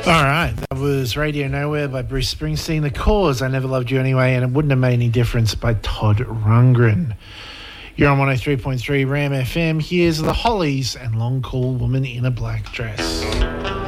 All right, that was Radio Nowhere by Bruce Springsteen. The Cause, I Never Loved You Anyway, and It Wouldn't Have Made Any Difference by Todd Rundgren. You're on 103.3 Ram FM. Here's The Hollies and Long Cool Woman in a Black Dress.